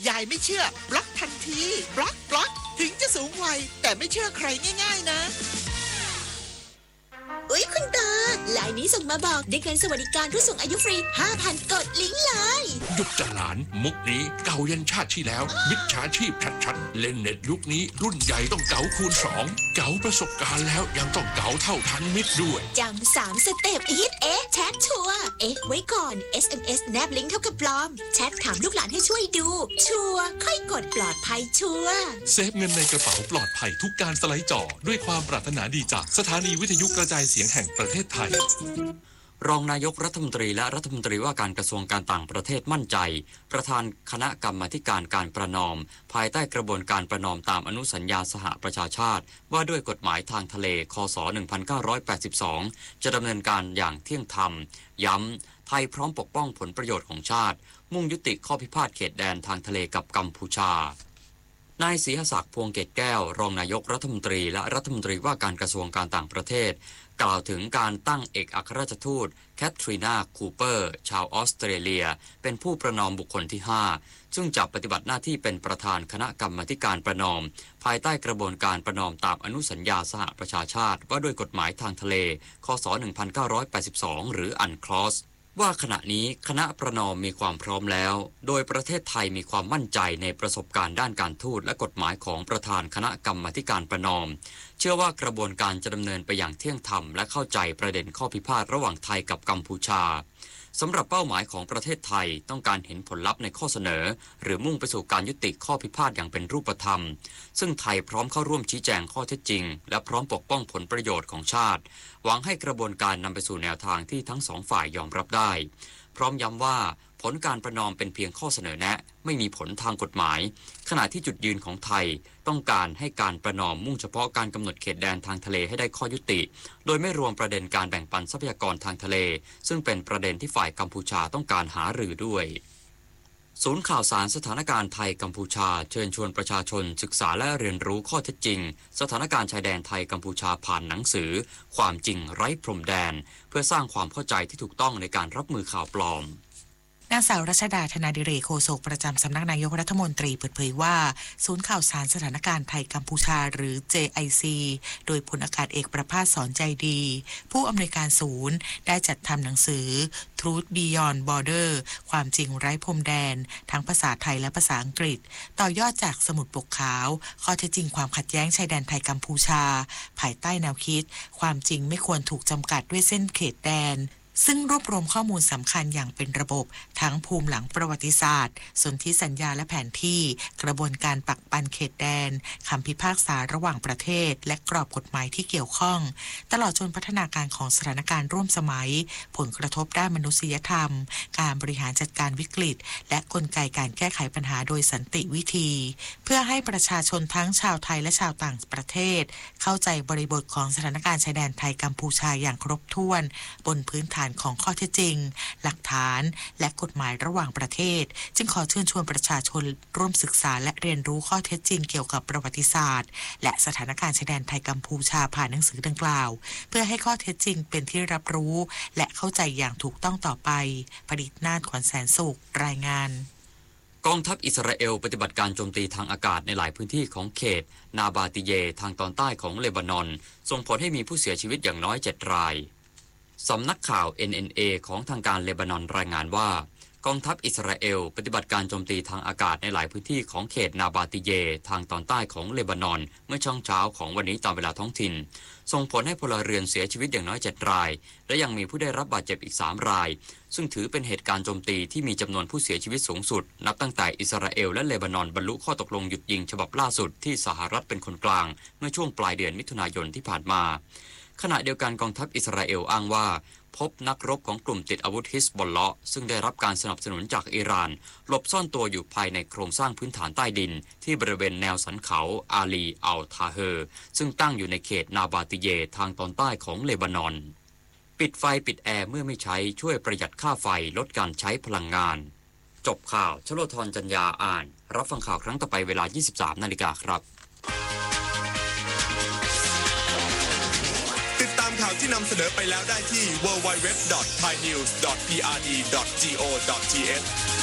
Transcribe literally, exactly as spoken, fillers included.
ยายไม่เชื่อบล็อกทันทีบล็อกบล็อกถึงจะสูงวัยแต่ไม่เชื่อใครง่ายๆนะอุ๊ยคุณตาไลน์นี้ส่งมาบอกได้เงินสวัสดิการผู้สูงอายุฟรี ห้าพัน กดลิงก์เลยหยุดจะหลานมุกนี้เก่ายันชาติที่แล้วมิจฉาชีพชัดๆเล่นเน็ตยุคนี้รุ่นใหญ่ต้องเก๋าคูณสองเก๋าประสบการณ์แล้วยังต้องเก๋าเท่าทันมิตรด้วยจำสามสเต็ปอีทเอ๊ะแชทชัวร์เอ๊ะไว้ก่อน เอส เอ็ม เอส แนบลิงก์เท่ากับปลอมแชทถามลูกหลานให้ช่วยดูชัวร์ค่อยกดปลอดภัยชัวร์เซฟเงินในกระเป๋าปลอดภัยทุกการสไลด์จอด้วยความปรารถนาดีจากสถานีวิทยุกระจายเสียงแห่งประเทศไทยรองนายกรัฐมนตรีและรัฐมนตรีว่าการกระทรวงการต่างประเทศมั่นใจประธานคณะกรรมาธิการการประนอมภายใต้กระบวนการประนอมตามอนุสัญญาสหประชาชาติว่าด้วยกฎหมายทางทะเลคศหนึ่งพันเก้าร้อยแปดสิบสองจะดำเนินการอย่างเที่ยงธรรมย้ำไทยพร้อมปกป้องผลประโยชน์ของชาติมุ่งยุติข้อพิพาทเขตแดนทางทะเลกับกัมพูชานายศรีหศักดิ์พวงเกตแก้วรองนายกรัฐมนตรีและรัฐมนตรีว่าการกระทรวงการต่างประเทศกล่าวถึงการตั้งเอกอัครราชทูตแคทรีนาคูเปอร์ชาวออสเตรเลียเป็นผู้ประนอมบุคคลที่ห้าซึ่งจะปฏิบัติหน้าที่เป็นประธานคณะกรรมาธิการประนอมภายใต้กระบวนการประนอมตามอนุสัญญาสหประชาชาติว่าด้วยกฎหมายทางทะเลคศหนึ่งพันเก้าร้อยแปดสิบสองหรืออันคลอสว่าขณะนี้คณะประนอมมีความพร้อมแล้วโดยประเทศไทยมีความมั่นใจในประสบการณ์ด้านการทูตและกฎหมายของประธานคณะกรรมาธิการประนอมเชื่อว่ากระบวนการจะดำเนินไปอย่างเที่ยงธรรมและเข้าใจประเด็นข้อพิพาทระหว่างไทยกับกัมพูชาสำหรับเป้าหมายของประเทศไทยต้องการเห็นผลลัพธ์ในข้อเสนอหรือมุ่งไปสู่การยุติข้อพิพาทอย่างเป็นรูปธรรมซึ่งไทยพร้อมเข้าร่วมชี้แจงข้อเท็จจริงและพร้อมปกป้องผลประโยชน์ของชาติหวังให้กระบวนการนำไปสู่แนวทางที่ทั้งสองฝ่ายยอมรับได้พร้อมย้ำว่าผลการประนอมเป็นเพียงข้อเสนอแนะไม่มีผลทางกฎหมายขณะที่จุดยืนของไทยต้องการให้การประนอมมุ่งเฉพาะการกำหนดเขตแดนทางทะเลให้ได้ข้อยุติโดยไม่รวมประเด็นการแบ่งปันทรัพยากรทางทะเลซึ่งเป็นประเด็นที่ฝ่ายกัมพูชาต้องการหารือด้วยศูนย์ข่าวสารสถานการณ์ไทยกัมพูชาเชิญชวนประชาชนศึกษาและเรียนรู้ข้อเท็จจริงสถานการณ์ชายแดนไทยกัมพูชาผ่านหนังสือความจริงไร้พรมแดนเพื่อสร้างความเข้าใจที่ถูกต้องในการรับมือข่าวปลอมนางสาวรัชดาธนาดิเรกโฆษกประจำสำนักนายกรัฐมนตรีเปิดเผยว่าศูนย์ข่าวสารสถานการณ์ไทยกัมพูชาหรือ เจ ไอ ซี โดยพลอากาศเอกประภาสสอนใจดีผู้อำนวยการศูนย์ได้จัดทำหนังสือ Truth Beyond Border ความจริงไร้พรมแดนทั้งภาษาไทยและภาษาอังกฤษต่อยอดจากสมุดปกขาวข้อเท็จจริงความขัดแย้งชายแดนไทยกัมพูชาภายใต้แนวคิดความจริงไม่ควรถูกจำกัดด้วยเส้นเขตแดนซึ่งรวบรวมข้อมูลสำคัญอย่างเป็นระบบทั้งภูมิหลังประวัติศาสตร์สนธิสัญญาและแผนที่กระบวนการปักปันเขตแดนคำพิพากษาระหว่างประเทศและกรอบกฎหมายที่เกี่ยวข้องตลอดจนพัฒนาการของสถานการณ์ร่วมสมัยผลกระทบด้านมนุษยธรรมการบริหารจัดการวิกฤตและกลไกการแก้ไขปัญหาโดยสันติวิธีเพื่อให้ประชาชนทั้งชาวไทยและชาวต่างประเทศเข้าใจบริบทของสถานการณ์ชายแดนไทยกัมพูชาอย่างครบถ้วนบนพื้นฐานของข้อเท็จจริงหลักฐานและกฎหมายระหว่างประเทศจึงขอเชิญชวนประชาชนร่วมศึกษาและเรียนรู้ข้อเท็จจริงเกี่ยวกับประวัติศาสตร์และสถานการณ์ชายแดนไทยกัมพูชาผ่านหนังสือดังกล่าวเพื่อให้ข้อเท็จจริงเป็นที่รับรู้และเข้าใจอย่างถูกต้องต่อไปผลิตนาถขวัญแสนสุขรายงานกองทัพอิสราเอลปฏิบัติการโจมตีทางอากาศในหลายพื้นที่ของเขตนาบาติเยทางตอนใต้ของเลบานอนส่งผลให้มีผู้เสียชีวิตอย่างน้อยเจ็ดรายสำนักข่าว เอ็น เอ็น เอ ของทางการเลบานอนรายงานว่ากองทัพอิสราเอลปฏิบัติการโจมตีทางอากาศในหลายพื้นที่ของเขตนาบาติเยทางตอนใต้ของเลบานอนเมื่อช่วงเช้าของวันนี้ตามเวลาท้องถิ่นส่งผลให้พลเรือนเสียชีวิตอย่างน้อยเจ็ดรายและยังมีผู้ได้รับบาดเจ็บอีกสามรายซึ่งถือเป็นเหตุการณ์โจมตีที่มีจำนวนผู้เสียชีวิตสูงสุดนับตั้งแต่อิสราเอลและเลบานอนบรรลุข้อตกลงหยุดยิงฉบับล่าสุดที่สหรัฐเป็นคนกลางเมื่อช่วงปลายเดือนมิถุนายนที่ผ่านมาขณะเดียวกันกองทัพอิสราเอลอ้างว่าพบนักรบของกลุ่มติดอาวุธฮิสบอลเลาะห์ซึ่งได้รับการสนับสนุนจากอิหร่านหลบซ่อนตัวอยู่ภายในโครงสร้างพื้นฐานใต้ดินที่บริเวณแนวสันเขาอาลีอัลทาเฮอร์ซึ่งตั้งอยู่ในเขตนาบาติเยทางตอนใต้ของเลบานอนปิดไฟปิดแอร์เมื่อไม่ใช้ช่วยประหยัดค่าไฟลดการใช้พลังงานจบข่าวชโลธรจัญญาอ่านรับฟังข่าวครั้งต่อไปเวลา ยี่สิบสาม นาฬิกาครับข่าวที่นำเสนอไปแล้วได้ที่ ดับเบิลยู ดับเบิลยู ดับเบิลยู ดอท ไทยนิวส์ ดอท พี อาร์ ดี ดอท จี โอ ดอท ที เอช